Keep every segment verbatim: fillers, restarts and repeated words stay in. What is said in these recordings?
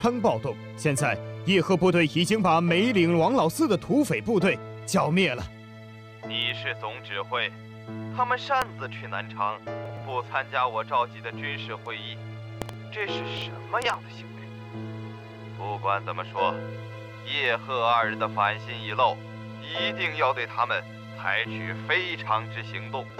昌暴动，现在叶赫部队已经把梅岭王老四的土匪部队剿灭了。 你是总指挥，他们擅自去南昌，不参加我召集的军事会议，这是什么样的行为？不管怎么说，叶赫二人的反心已露，一定要对他们采取非常之行动。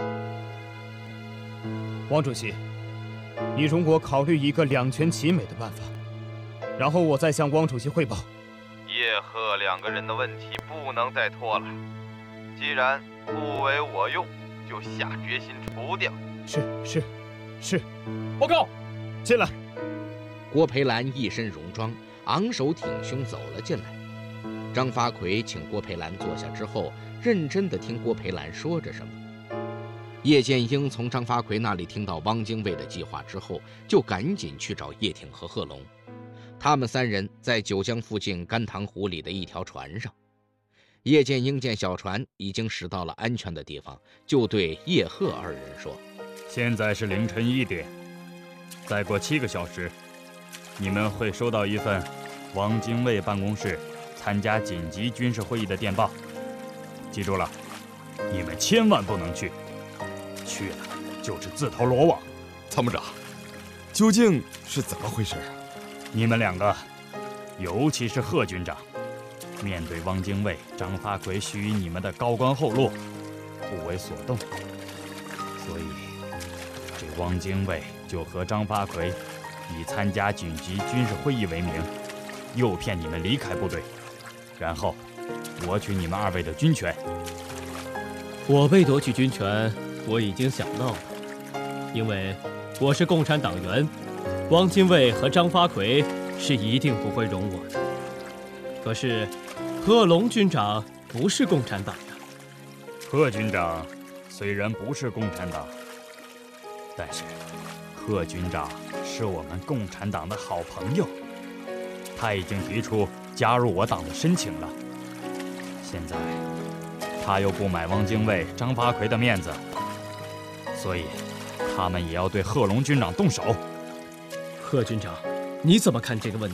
王主席，你容我考虑一个两全其美的办法，然后我再向汪主席汇报。 叶赫两个人的问题不能再拖了，既然不为我用，就下决心除掉。 是是是。 报告， 进来。 郭培兰一身戎装，昂首挺胸走了进来。张发奎请郭培兰坐下之后，认真地听郭培兰说着什么。叶剑英从张发奎那里听到汪精卫的计划之后，就赶紧去找叶挺和贺龙。他们三人在九江附近甘塘湖里的一条船上。叶剑英见小船已经驶到了安全的地方，就对叶赫二人说： 现在是凌晨一点，再过七个小时，你们会收到一份汪精卫办公室参加紧急军事会议的电报。记住了，你们千万不能去，去了就是自投罗网。 参谋长，究竟是怎么回事啊？ 你们两个，尤其是贺军长，面对汪精卫、张发奎许予你们的高官厚禄，不为所动，所以这汪精卫就和张发奎以参加紧急军事会议为名，诱骗你们离开部队，然后夺取你们二位的军权。 我被夺取军权，我已经想到了，因为我是共产党员，汪精卫和张发奎是一定不会容我的。可是贺龙军长不是共产党的。 贺军长虽然不是共产党，但是贺军长是我们共产党的好朋友，他已经提出加入我党的申请了。现在他又不买汪精卫、张发奎的面子，所以他们也要对贺龙军长动手。 贺军长，你怎么看这个问题？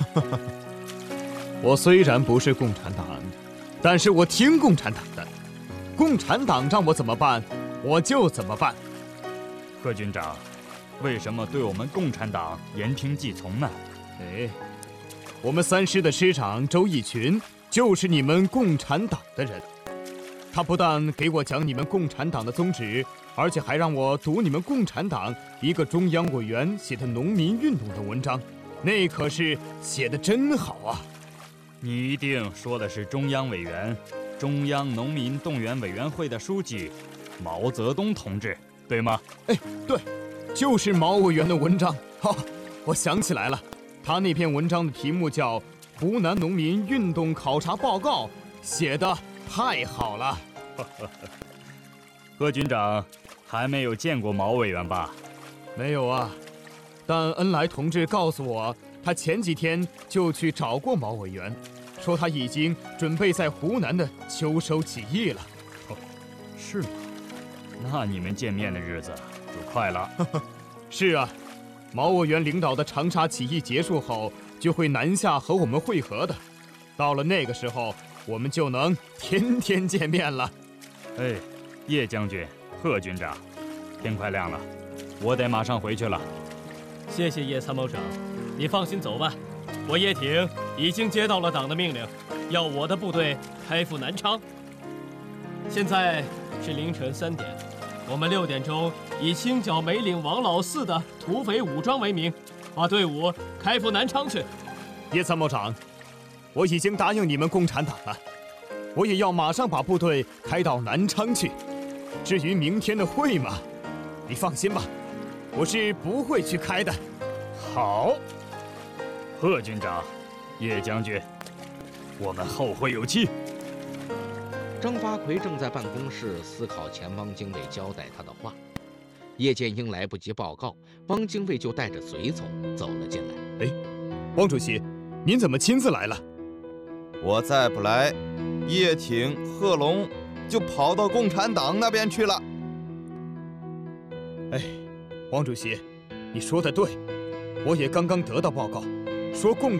我虽然不是共产党，但是我听共产党的，共产党让我怎么办，我就怎么办。 贺军长，为什么对我们共产党言听计从呢？ 哎，我们三师的师长周逸群就是你们共产党的人，他不但给我讲你们共产党的宗旨，而且还让我读你们共产党一个中央委员写的农民运动的文章，那可是写的真好啊。 你一定说的是中央委员、中央农民动员委员会的书记毛泽东同志，对吗？ 哎，对，就是毛委员的文章。哈，我想起来了，他那篇文章的题目叫《湖南农民运动考察报告》，写的太好了。 贺军长还没有见过毛委员吧？ 没有啊，但恩来同志告诉我，他前几天就去找过毛委员，说他已经准备在湖南的秋收起义了。 哦，是吗？那你们见面的日子就快了。 是啊，毛委员领导的长沙起义结束后，就会南下和我们会合的。到了那个时候，我们就能天天见面了。 哎，叶将军、贺军长，天快亮了，我得马上回去了。 谢谢叶参谋长，你放心走吧。我叶挺已经接到了党的命令，要我的部队开赴南昌。现在是凌晨三点，我们六点钟以清剿梅岭王老四的土匪武装为名，把队伍开赴南昌去。 叶参谋长，我已经答应你们共产党了，我也要马上把部队开到南昌去。至于明天的会嘛，你放心吧，我是不会去开的。 好，贺军长、叶将军，我们后会有期。 张发奎正在办公室思考前汪精卫交代他的话，叶剑英来不及报告，汪精卫就带着随从走了进来。 哎，汪主席，您怎么亲自来了？ 我再不来，叶挺、贺龙就跑到共产党那边去了。 哎，汪主席，你说的对，我也刚刚得到报告，说共